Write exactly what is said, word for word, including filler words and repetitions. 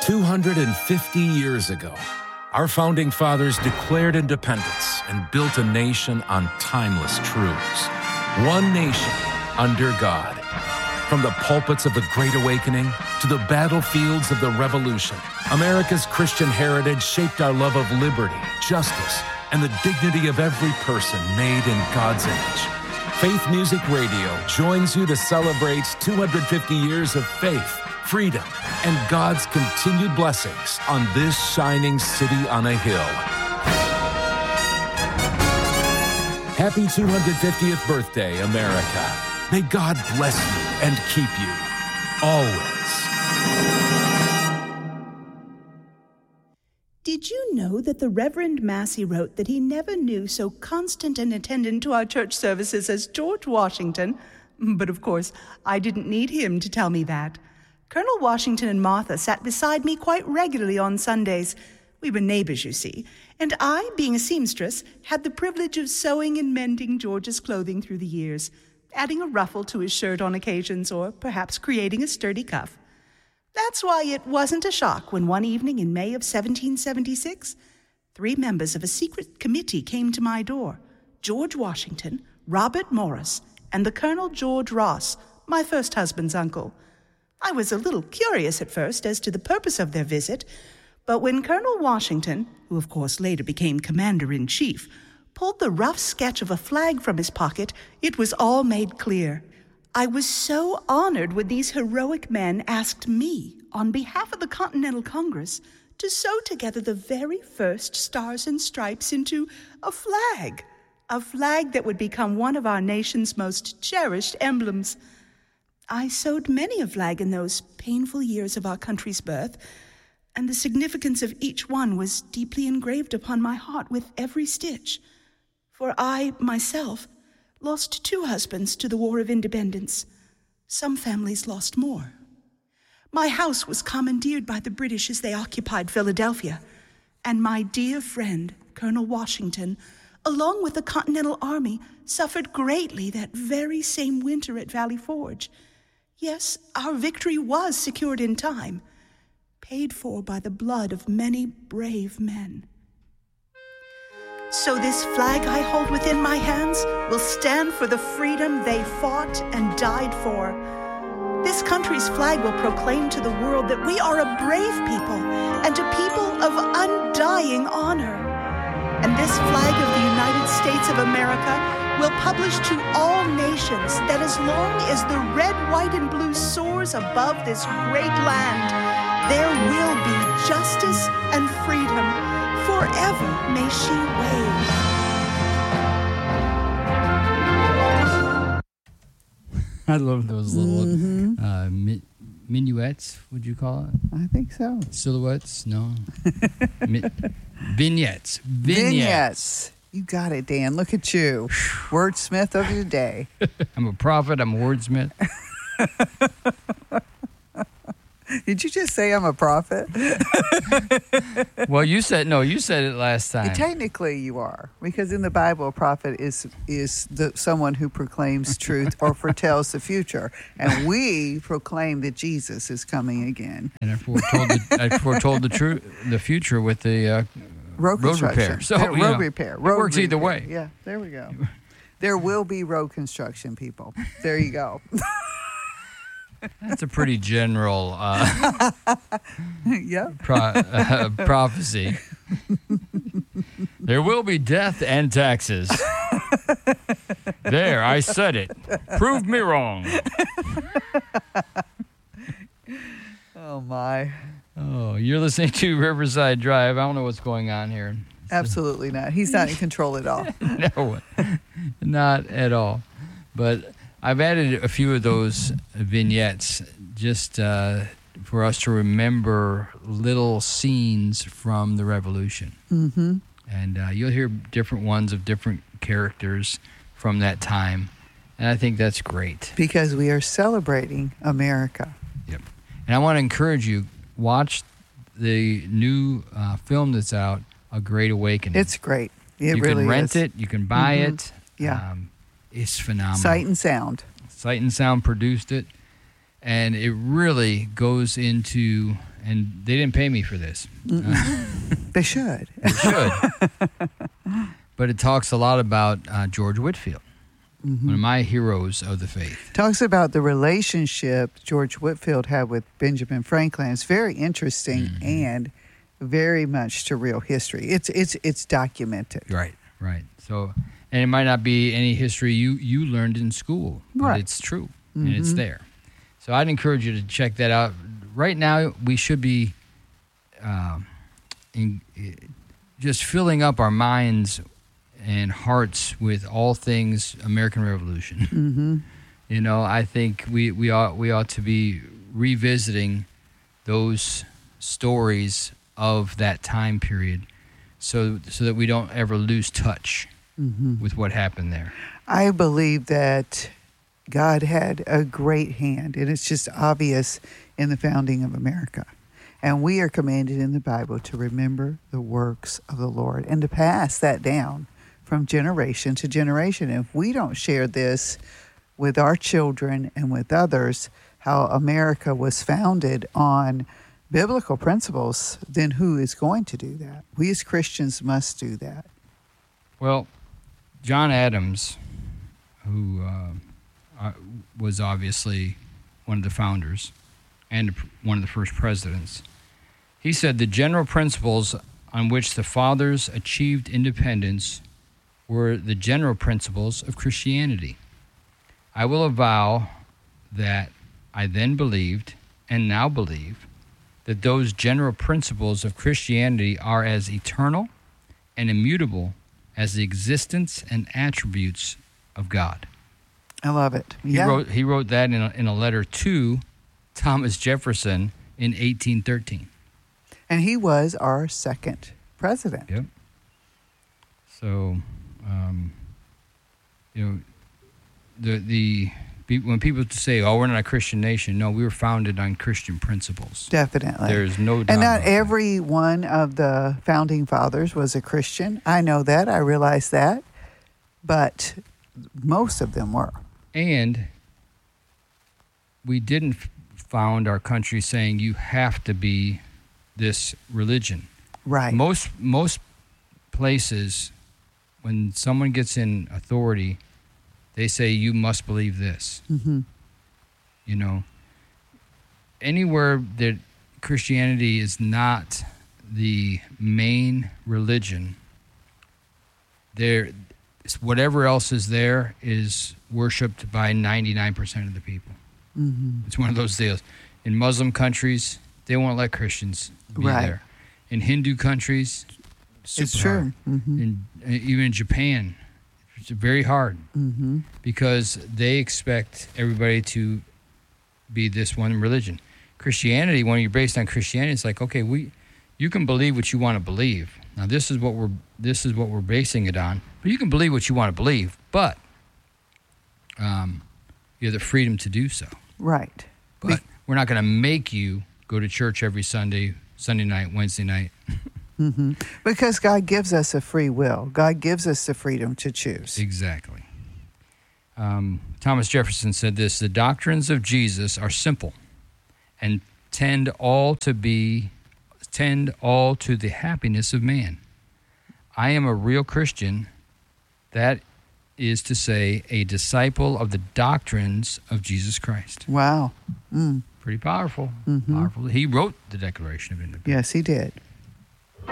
two hundred fifty years ago, our founding fathers declared independence and built a nation on timeless truths. One nation under God. From the pulpits of the Great Awakening to the battlefields of the Revolution, America's Christian heritage shaped our love of liberty, justice, and the dignity of every person made in God's image. Faith Music Radio joins you to celebrate two hundred fifty years of faith, freedom, and God's continued blessings on this shining city on a hill. Happy two hundred fiftieth birthday, America. May God bless you and keep you, always. Did you know that the Reverend Massey wrote that he never knew so constant an attendant to our church services as George Washington? But of course, I didn't need him to tell me that. Colonel Washington and Martha sat beside me quite regularly on Sundays. We were neighbors, you see, and I, being a seamstress, had the privilege of sewing and mending George's clothing through the years, adding a ruffle to his shirt on occasions, or perhaps creating a sturdy cuff. That's why it wasn't a shock when one evening in May of seventeen seventy-six, three members of a secret committee came to my door: George Washington, Robert Morris, and the Colonel George Ross, my first husband's uncle. I was a little curious at first as to the purpose of their visit, but when Colonel Washington, who of course later became Commander-in-Chief, pulled the rough sketch of a flag from his pocket, it was all made clear. I was so honored when these heroic men asked me, on behalf of the Continental Congress, to sew together the very first Stars and Stripes into a flag, a flag that would become one of our nation's most cherished emblems. I sewed many a flag in those painful years of our country's birth, and the significance of each one was deeply engraved upon my heart with every stitch. For I, myself, lost two husbands to the War of Independence. Some families lost more. My house was commandeered by the British as they occupied Philadelphia, and my dear friend, Colonel Washington, along with the Continental Army, suffered greatly that very same winter at Valley Forge. Yes, our victory was secured in time, paid for by the blood of many brave men. So this flag I hold within my hands will stand for the freedom they fought and died for. This country's flag will proclaim to the world that we are a brave people and a people of undying honor. And this flag of the United States of America will publish to all nations that as long as the red, white, and blue soars above this great land, there will be justice and freedom. Forever may she wave. I love those little Mm-hmm. uh, mi- minuets, would you call it? I think so. Silhouettes? No. Mi- vignettes. Vignettes. Vignettes. You got it, Dan. Look at you. Wordsmith of your day. I'm a prophet. I'm a wordsmith. Did you just say I'm a prophet? Well, you said, no, you said it last time. Technically, you are. Because in the Bible, a prophet is is the, someone who proclaims truth or foretells the future. And we proclaim that Jesus is coming again. And I foretold the, I foretold the, tru- the future with the uh, Road, road repair. So, Yeah, you road know, repair. it Road works either repair. way. Yeah, there we go. There will be road construction, people. There you go. That's a pretty general uh, Yep. pro- uh, prophecy. There will be death and taxes. There, I said it. Prove me wrong. Oh, my. Oh, you're listening to Riverside Drive. I don't know what's going on here. Absolutely not. He's not in control at all. No, not at all. But I've added a few of those vignettes just uh, for us to remember little scenes from the Revolution. Mm-hmm. And uh, you'll hear different ones of different characters from that time. And I think that's great. Because we are celebrating America. Yep. And I want to encourage you, watch the new uh, film that's out, A Great Awakening. It's great. It you really can rent is. it. You can buy Mhm. it. Yeah. Um, it's phenomenal. Sight and Sound. Sight and Sound produced it. And it really goes into and they didn't pay me for this. Uh, They should. they should. But it talks a lot about uh, George Whitefield, Mm-hmm. one of my heroes of the faith. Talks about the relationship George Whitefield had with Benjamin Franklin. It's very interesting Mm-hmm. and very much to real history. It's it's it's documented. Right, right. So, and it might not be any history you, you learned in school, but Right. it's true, and it's Mhm. there. So I'd encourage you to check that out. Right now, we should be um, in, just filling up our minds and hearts with all things American Revolution. Mm-hmm. You know, I think we, we ought we ought to be revisiting those stories of that time period, so so that we don't ever lose touch Mm-hmm. with what happened there. I believe that God had a great hand, and it's just obvious in the founding of America. And we are commanded in the Bible to remember the works of the Lord and to pass that down from generation to generation. If we don't share this with our children and with others, how America was founded on biblical principles, then who is going to do that? We as Christians must do that. Well, John Adams, who uh, uh, was obviously one of the founders and one of the first presidents, he said the general principles on which the fathers achieved independence were the general principles of Christianity. I will avow that I then believed, and now believe, that those general principles of Christianity are as eternal and immutable as the existence and attributes of God. I love it. He Yeah. wrote he wrote that in a, in a letter to Thomas Jefferson in eighteen thirteen. And he was our second president. Yep. So, um, you know, the the when people say, "Oh, we're not a Christian nation," no, we were founded on Christian principles. Definitely. There's no doubt. And not about that. every one of the founding fathers was a Christian. I know that. I realize that. But most of them were. And we didn't f- found our country saying you have to be this religion. Right. Most most places, when someone gets in authority, they say you must believe this. Mm-hmm. You know, anywhere that Christianity is not the main religion, there, whatever else is there is worshipped by ninety-nine percent of the people. Mm-hmm. It's one of those deals. In Muslim countries, they won't let Christians be Right. there. In Hindu countries, super It's true. hard. Mm-hmm. In, even in Japan, it's very hard Mm-hmm. because they expect everybody to be this one religion. Christianity, when you're based on Christianity, it's like, okay, we, you can believe what you want to believe. Now, this is what we're this is what we're basing it on. But you can believe what you want to believe, but um, you have the freedom to do so. Right. But we're not going to make you go to church every Sunday, Sunday night, Wednesday night. Mm-hmm. Because God gives us a free will. God gives us the freedom to choose. Exactly. Um, Thomas Jefferson said this: the doctrines of Jesus are simple and tend all to be tend all to the happiness of man. I am a real Christian, that is to say, a disciple of the doctrines of Jesus Christ. Wow. Mm. Pretty powerful. Mhm. Powerful. He wrote the Declaration of Independence. Yes, he did.